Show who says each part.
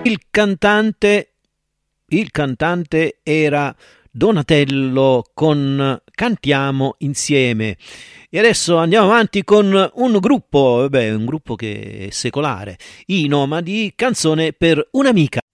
Speaker 1: Il cantante era Donatello con Cantiamo insieme. E adesso andiamo avanti con un gruppo che è secolare, i Nomadi, canzone per un'amica.